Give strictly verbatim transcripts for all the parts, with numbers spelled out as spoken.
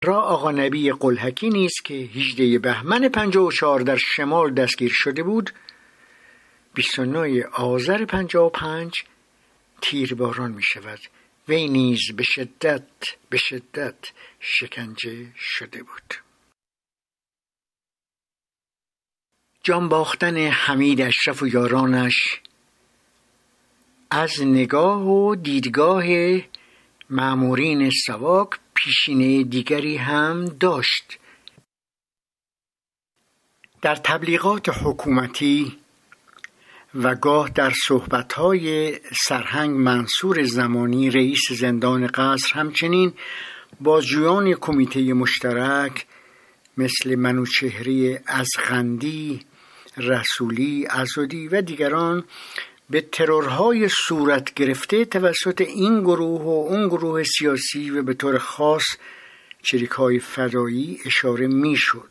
را آقا نبی قلهکی نیز که هجدهم بهمن پنجاه و چهار در شمال دستگیر شده بود، بیست و نه آذر پنجاه و پنج تیرباران می شود. وی نیز به شدت به شدت شکنجه شده بود. جان باختن حمید اشرف و یارانش از نگاه و دیدگاه مامورین ساواک پیشینه دیگری هم داشت. در تبلیغات حکومتی و گاه در صحبت‌های سرهنگ منصور زمانی رئیس زندان قصر، همچنین بازجویان کمیته مشترک مثل منوچهری ازغندی، رسولی، عضدی و دیگران به ترورهای صورت گرفته توسط این گروه و اون گروه سیاسی و به طور خاص چریک‌های فدایی اشاره می‌شد.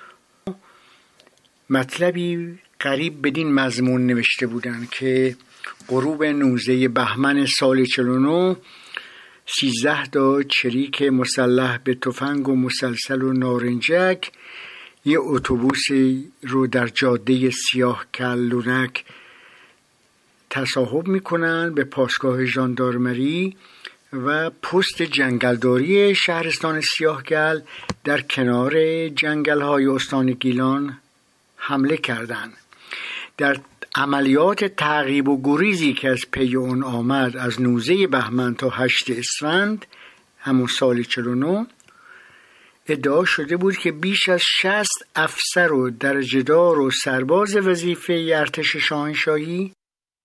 مطلبی قریب بدین مضمون نوشته بودند که غروب نوزدهم بهمن سال چهل و نه سیزده تا چریک مسلح به تفنگ و مسلسل و نارنجک یه اتوبوس رو در جاده سیاه کلونک تصاحب میکنن به پاسگاه ژاندارمری و پست جنگلداری شهرستان سیاهگل در کنار جنگل‌های استان گیلان حمله کردند. در عملیات تعقیب و گریزی که از پی اون آمد از نوزدهم بهمن تا هشتم اسفند همون سال چهل و نه، ادعا شده بود که بیش از شصت افسر و درجه‌دار و سرباز وظیفه ارتش شاهنشاهی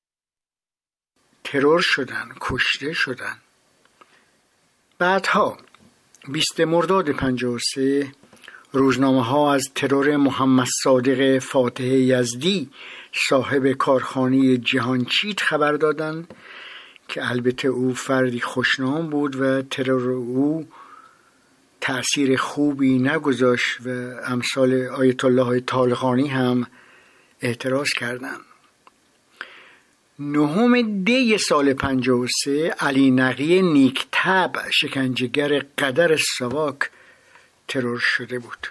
ترور شدن، کشته شدن. بعدها بیستم مرداد پنجاه و سه روزنامه ها از ترور محمد صادق فاتح یزدی صاحب کارخانه جهانچیت خبر دادند که البته او فردی خوشنام بود و ترور او تأثیر خوبی نگذاشت و امثال آیت الله طالقانی هم اعتراض کردند. نهم دی سال پنجاه و سه علی نقی نیک‌طبع شکنجهگر قدر ساواک ترور شده بود.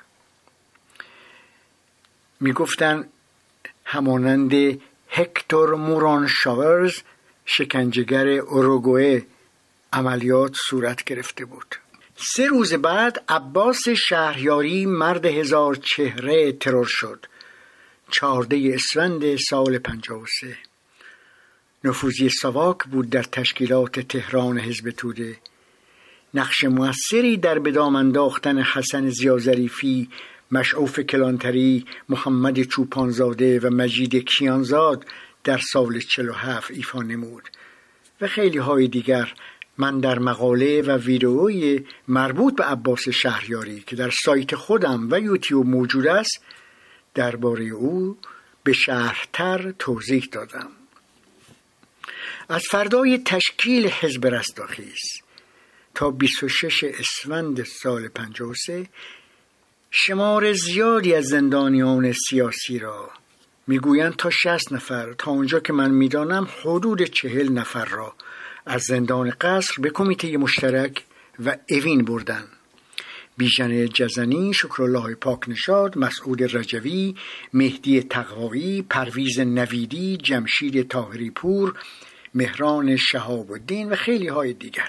می گفتن همانند هکتور موران شاورز شکنجهگر اوروگوئه عملیات صورت گرفته بود. سه روز بعد عباس شهریاری مرد هزار چهره ترور شد. چهاردهم اسفند سال پنجاه و سه نفوذی ساواک بود در تشکیلات تهران حزب توده. نقش موثری در به دام انداختن حسن ضیاءظریفی، مشعوف کلانتری، محمد چوپانزاده و مجید کیانزاد در سال چهل و هفت ایفا نمود و خیلی های دیگر. من در مقاله و ویدئوی مربوط به عباس شهریاری که در سایت خودم و یوتیوب موجود است درباره او به شرح‌تر توضیح دادم. از فردای تشکیل حزب رستاخیز تا بیست و ششم اسفند سال پنجاه و سه شمار زیادی از زندانیان سیاسی را، میگویند تا شصت نفر، تا اونجا که من میدانم حدود چهل نفر را از زندان قصر به کمیته مشترک و اوین بردن. بیژن جزنی، شکرالله پاکنژاد، مسعود رجوی، مهدی تقوایی، پرویز نویدی، جمشید طاهری پور، مهران شهاب الدین و خیلی های دیگر.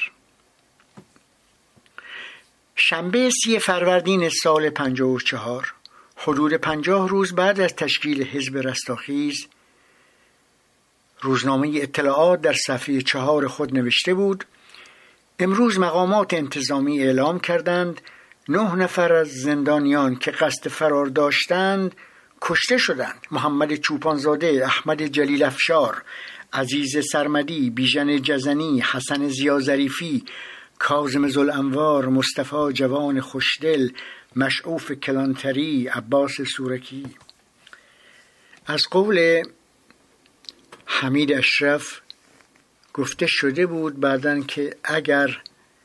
شنبه سی فروردین سال پنجاه و چهار، حدود پنجاه روز بعد از تشکیل حزب رستاخیز، روزنامه اطلاعات در صفحه چهار خود نوشته بود: امروز مقامات انتظامی اعلام کردند نه نفر از زندانیان که قصد فرار داشتند کشته شدند. محمد چوپانزاده، احمد جلیل افشار، عزیز سرمدی، بیژن جزنی، حسن ضیاءظریفی، کاظم ذوالانوار، مصطفی جوان خوشدل، مشعوف کلانتری، عباس سورکی. از قول حمید اشرف گفته شده بود بعدن که اگر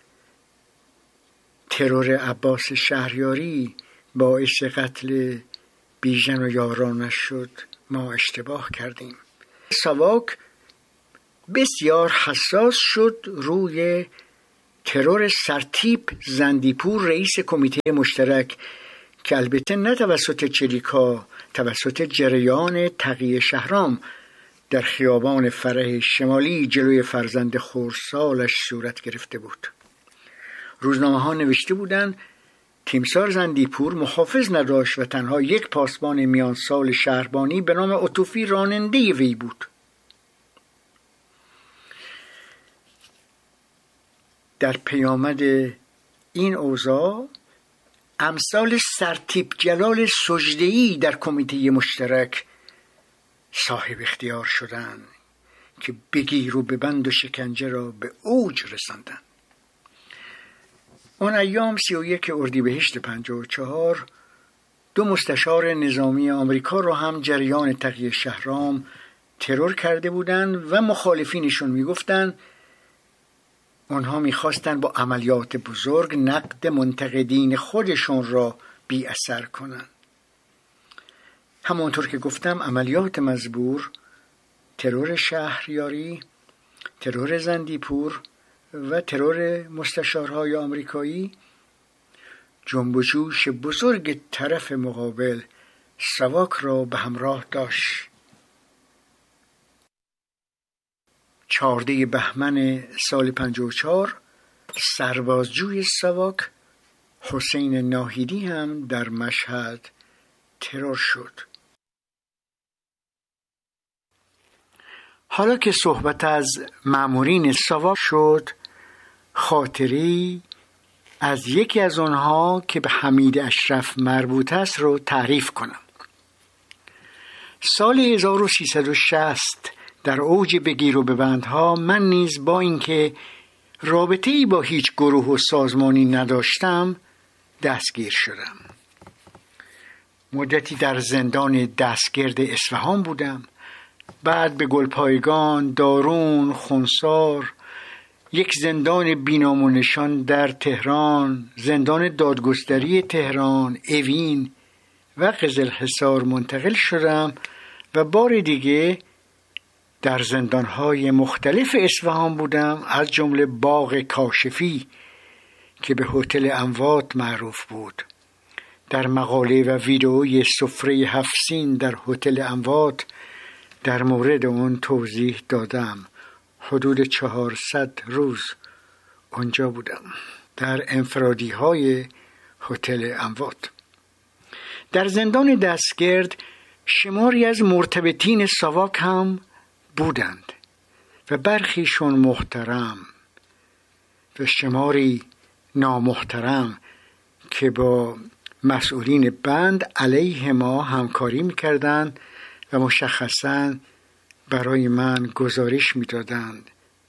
ترور عباس شهریاری باعث قتل بیژن و یارانش شد، ما اشتباه کردیم. ساواک بسیار حساس شد روی ترور سرتیپ زندیپور رئیس کمیته مشترک که البته نه توسط چریکا، توسط جریان تقی شهرام در خیابان فرح شمالی جلوی فرزند خردسالش صورت گرفته بود. روزنامه ها نوشته بودند تیمسار زندیپور محافظ نداشت و تنها یک پاسبان میان سال شهربانی به نام عطوفی راننده وی بود. در پیامد این اوضاع امثال سرتیپ جلال سجده‌ای در کمیته مشترک صاحب اختیار شدند که بگیر و ببند و شکنجه را به اوج رساندند. آن ایام سی و یک اردیبهشت پنجاه و چهار دو مستشار نظامی آمریکا را هم جریان تقی شهرام ترور کرده بودند و مخالفینشون میگفتند آنها میخواستند با عملیات بزرگ نقد منتقدین خودشون را بی اثر کنند. همانطور که گفتم عملیات مزبور، ترور شهریاری، ترور زندیپور و ترور مستشارهای آمریکایی جنب و جوش بزرگ طرف مقابل ساواک را به همراه داشت. چهارده بهمن سال پنجاه و چهار سربازجوی ساواک حسین ناهیدی هم در مشهد ترور شد. حالا که صحبت از مامورین ساواک شد، خاطری از یکی از آنها که به حمید اشرف مربوط است رو تعریف کنم. سال هزار و سیصد و شصت در اوج بگیر و ببندها من نیز با اینکه رابطه‌ای با هیچ گروه و سازمانی نداشتم دستگیر شدم. مدتی در زندان دستگرد اصفهان بودم، بعد به گلپایگان، دارون، خنسار، یک زندان بینام و نشان در تهران، زندان دادگستری تهران، اوین و قزلحصار منتقل شدم و بار دیگه در زندانهای مختلف اصفهان بودم، از جمله باغ کاشفی که به هتل اموات معروف بود. در مقاله و ویدئوی سفره هفسین در هتل اموات در مورد اون توضیح دادم. حدود چهارصد روز اونجا بودم در انفرادی های هتل اموات. در زندان دستگرد شماری از مرتبطین ساواک هم بودند و برخیشون محترم و شماری نامحترم که با مسئولین بند علیه ما همکاری میکردند و مشخصاً برای من گزارش میدادند،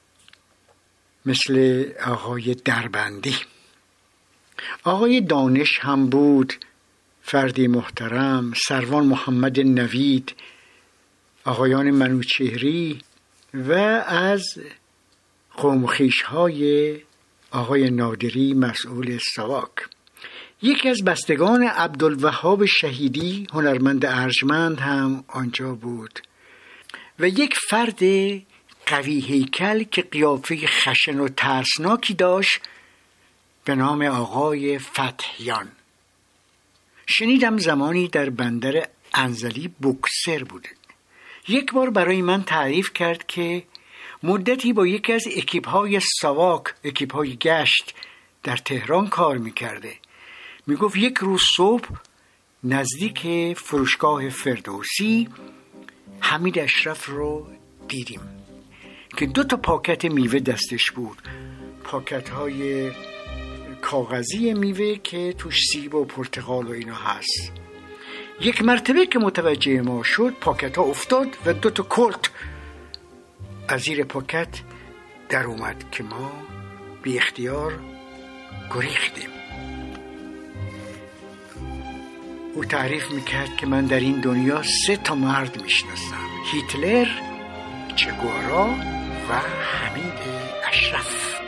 مثل آقای دربندی. آقای دانش هم بود، فردی محترم، سروان محمد نوید، آقایان منوچهری و از قوم خویش‌های آقای نادری مسئول ساواک. یکی از بستگان عبدالوهاب شهیدی هنرمند ارجمند هم آنجا بود و یک فرد قوی هیکل که قیافه خشن و ترسناکی داشت به نام آقای فتحیان. شنیدم زمانی در بندر انزلی بوکسر بوده. یک بار برای من تعریف کرد که مدتی با یکی از اکیپ‌های ساواک، اکیپ‌های گشت در تهران کار می‌کرده. میگفت یک روز صبح نزدیک فروشگاه فردوسی حمید اشرف رو دیدیم که دو تا پاکت میوه دستش بود، پاکت های کاغذی میوه که توش سیب و پرتقال و اینا هست. یک مرتبه که متوجه ما شد پاکت ها افتاد و دو تا کلت از زیر پاکت در اومد که ما بی اختیار گریختیم. او تعریف میکرد که من در این دنیا سه تا مرد میشناسم: هیتلر، چه گوارا و حمید اشرف.